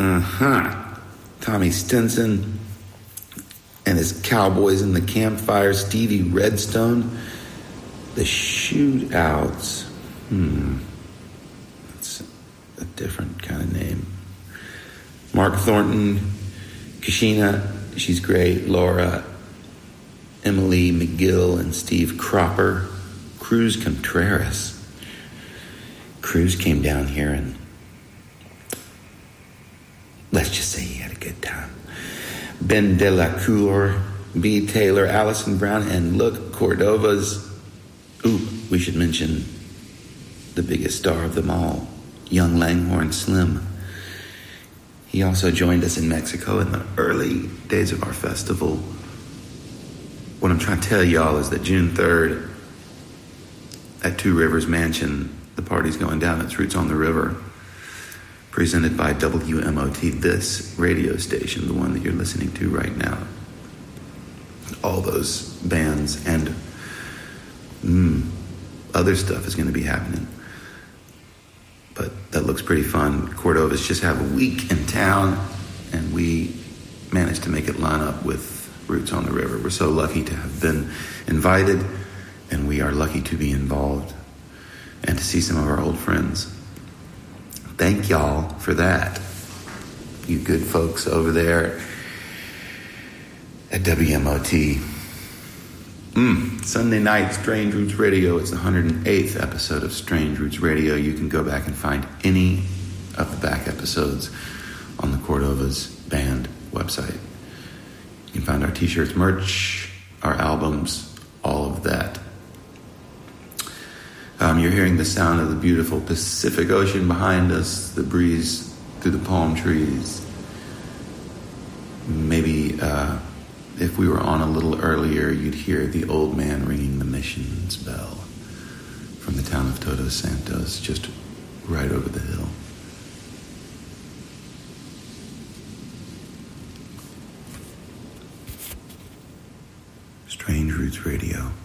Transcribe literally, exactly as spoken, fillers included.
Uh-huh. Tommy Stinson and his Cowboys in the Campfire, Stevie Redstone, the Shootouts. Hmm. That's a different kind of name. Mark Thornton, Kashina, she's great, Laura, Emily McGill, and Steve Cropper. Cruz Contreras. Cruz came down here and let's just say he had a good time. Ben De La Cour, B. Taylor, Allison Brown, and look, Cordova's. Ooh, we should mention the biggest star of them all, young Langhorne Slim. He also joined us in Mexico in the early days of our festival. What I'm trying to tell y'all is that June third at Two Rivers Mansion, the party's going down. It's Roots on the River, presented by W M O T, this radio station, the one that you're listening to right now. All those bands and mm, other stuff is going to be happening. But that looks pretty fun. Cordova's just have a week in town, and we managed to make it line up with Roots on the River. We're so lucky to have been invited, and we are lucky to be involved and to see some of our old friends. Thank y'all for that, you good folks over there at W M O T. Mm, Sunday night, Strange Roots Radio. It's the one hundred eighth episode of Strange Roots Radio. You can go back and find any of the back episodes on the Cordova's band website. You can find our t-shirts, merch, our albums, all of that. Um, you're hearing the sound of the beautiful Pacific Ocean behind us, the breeze through the palm trees. Maybe uh, if we were on a little earlier, you'd hear the old man ringing the mission's bell from the town of Todos Santos, just right over the hill. Strange Roots Radio.